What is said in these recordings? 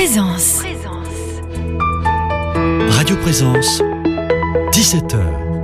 Présence. Radio Présence, 17h.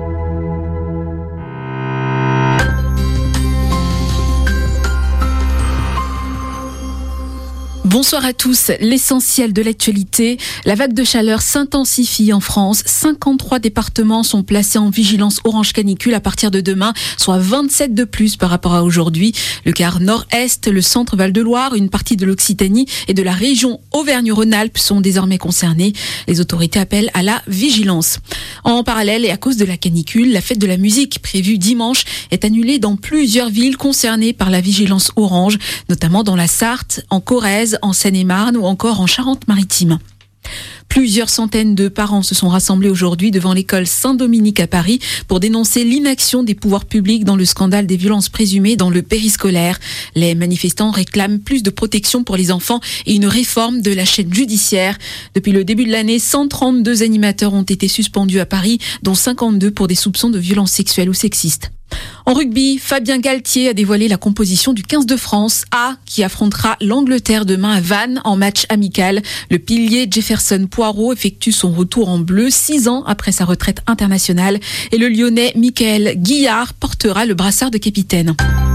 Bonsoir à tous. L'essentiel de l'actualité, la vague de chaleur s'intensifie en France. 53 départements sont placés en vigilance orange canicule à partir de demain, soit 27 de plus par rapport à aujourd'hui. Le quart nord-est, le centre Val-de-Loire, une partie de l'Occitanie et de la région Auvergne-Rhône-Alpes sont désormais concernés. Les autorités appellent à la vigilance. En parallèle et à cause de la canicule, la fête de la musique prévue dimanche est annulée dans plusieurs villes concernées par la vigilance orange, notamment dans la Sarthe, en Corrèze, en Seine-et-Marne ou encore en Charente-Maritime. Plusieurs centaines de parents se sont rassemblés aujourd'hui devant l'école Saint-Dominique à Paris pour dénoncer l'inaction des pouvoirs publics dans le scandale des violences présumées dans le périscolaire. Les manifestants réclament plus de protection pour les enfants et une réforme de la chaîne judiciaire. Depuis le début de l'année, 132 animateurs ont été suspendus à Paris, dont 52 pour des soupçons de violences sexuelles ou sexistes. En rugby, Fabien Galtier a dévoilé la composition du 15 de France A qui affrontera l'Angleterre demain à Vannes en match amical. Le pilier Jefferson Poirot effectue son retour en bleu 6 ans après sa retraite internationale et le Lyonnais Michael Guillard portera le brassard de capitaine.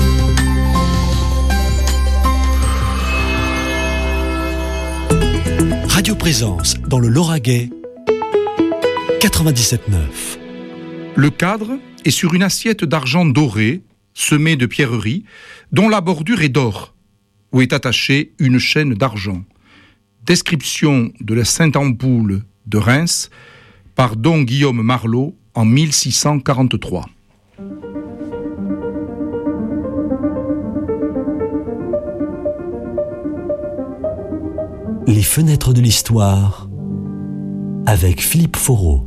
Radio Présence dans le Lauragais, 97.9. Le cadre est sur une assiette d'argent doré, semée de pierreries, dont la bordure est d'or, où est attachée une chaîne d'argent. Description de la Sainte-Ampoule de Reims par Don Guillaume Marlot en 1643. Les fenêtres de l'histoire avec Philippe Foreau.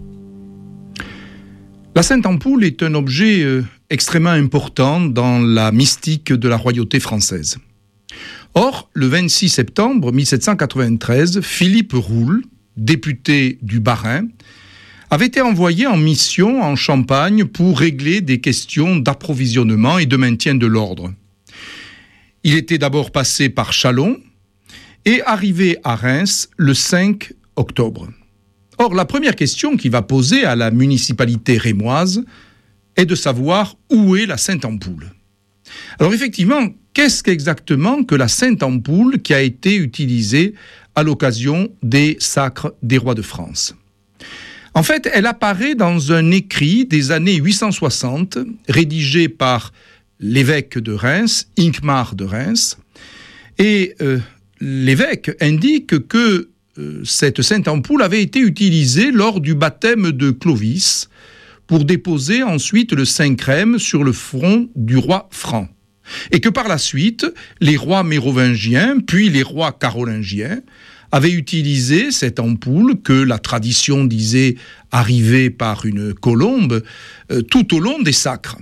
La Sainte-Ampoule est un objet extrêmement important dans la mystique de la royauté française. Or, le 26 septembre 1793, Philippe Roule, député du Bas-Rhin, avait été envoyé en mission en Champagne pour régler des questions d'approvisionnement et de maintien de l'ordre. Il était d'abord passé par Châlons et arrivé à Reims le 5 octobre. Or, la première question qu'il va poser à la municipalité rémoise est de savoir où est la Sainte-Ampoule. Alors effectivement, qu'est-ce qu'exactement que la Sainte-Ampoule qui a été utilisée à l'occasion des sacres des rois de France ? En fait, elle apparaît dans un écrit des années 860, rédigé par l'évêque de Reims, Hincmar de Reims, et l'évêque indique que cette Sainte-Ampoule avait été utilisée lors du baptême de Clovis pour déposer ensuite le Saint-Crème sur le front du roi Franc. Et que par la suite, les rois mérovingiens, puis les rois carolingiens, avaient utilisé cette ampoule que la tradition disait arriver par une colombe tout au long des sacres.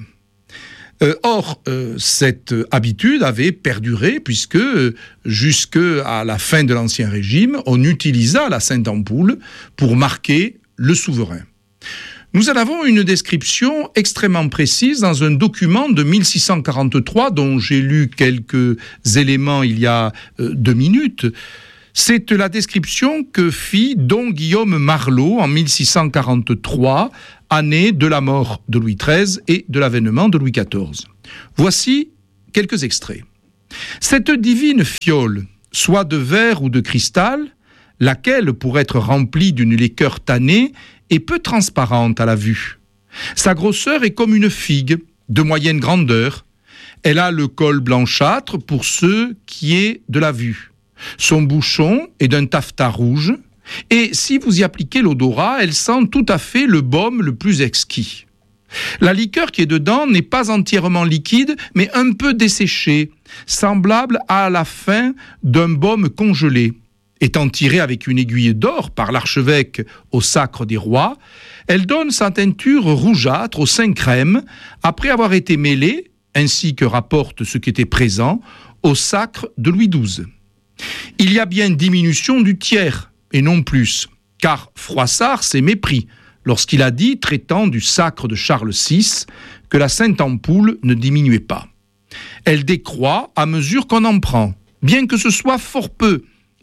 Or, cette habitude avait perduré puisque, jusqu'à la fin de l'Ancien Régime, on utilisa la Sainte-Ampoule pour marquer le souverain. Nous en avons une description extrêmement précise dans un document de 1643 dont j'ai lu quelques éléments il y a 2 minutes. C'est la description que fit Don Guillaume Marlot en 1643, année de la mort de Louis XIII et de l'avènement de Louis XIV. Voici quelques extraits. Cette divine fiole, soit de verre ou de cristal, laquelle, pour être remplie d'une liqueur tannée, est peu transparente à la vue. Sa grosseur est comme une figue, de moyenne grandeur. Elle a le col blanchâtre pour ce qui est de la vue. Son bouchon est d'un taffetas rouge, et si vous y appliquez l'odorat, elle sent tout à fait le baume le plus exquis. La liqueur qui est dedans n'est pas entièrement liquide, mais un peu desséchée, semblable à la fin d'un baume congelé. Étant tirée avec une aiguille d'or par l'archevêque au sacre des rois, elle donne sa teinture rougeâtre au Saint-Crème, après avoir été mêlée, ainsi que rapporte ce qui était présent, au sacre de Louis XII. Il y a bien diminution du tiers, et non plus, car Froissart s'est mépris lorsqu'il a dit, traitant du sacre de Charles VI, que la Sainte-Ampoule ne diminuait pas. Elle décroît à mesure qu'on en prend, bien que ce soit fort peu,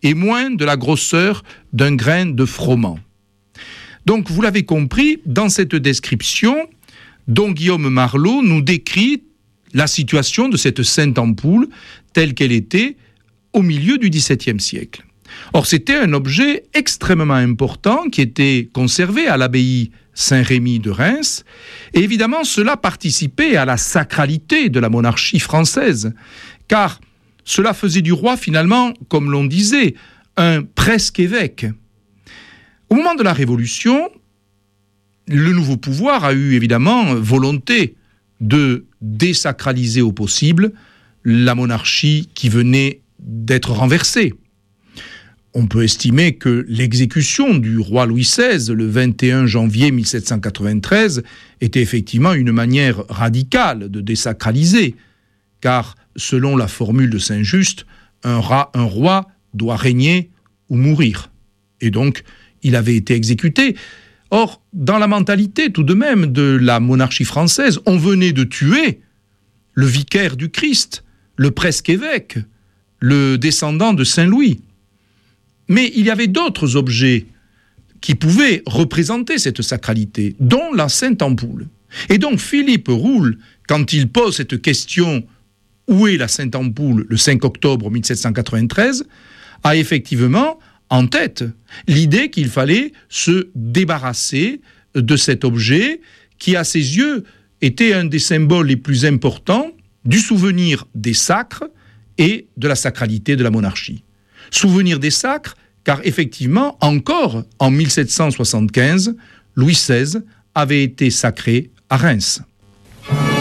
et moins de la grosseur d'un grain de froment. Donc, vous l'avez compris, dans cette description, Don Guillaume Marlot nous décrit la situation de cette sainte ampoule telle qu'elle était au milieu du XVIIe siècle. Or, c'était un objet extrêmement important qui était conservé à l'abbaye Saint-Rémy de Reims, et évidemment, cela participait à la sacralité de la monarchie française, car cela faisait du roi, finalement, comme l'on disait, un presque évêque. Au moment de la Révolution, le nouveau pouvoir a eu évidemment volonté de désacraliser au possible la monarchie qui venait d'être renversée. On peut estimer que l'exécution du roi Louis XVI le 21 janvier 1793 était effectivement une manière radicale de désacraliser, car selon la formule de Saint-Just, un roi doit régner ou mourir. Et donc, il avait été exécuté. Or, dans la mentalité tout de même de la monarchie française, on venait de tuer le vicaire du Christ, le presque évêque, le descendant de Saint-Louis. Mais il y avait d'autres objets qui pouvaient représenter cette sacralité, dont la sainte ampoule. Et donc Philippe Roule, quand il pose cette question « Où est la sainte ampoule ?» le 5 octobre 1793, a effectivement en tête l'idée qu'il fallait se débarrasser de cet objet qui, à ses yeux, était un des symboles les plus importants du souvenir des sacres et de la sacralité de la monarchie. Souvenir des sacres, car effectivement, encore en 1775, Louis XVI avait été sacré à Reims.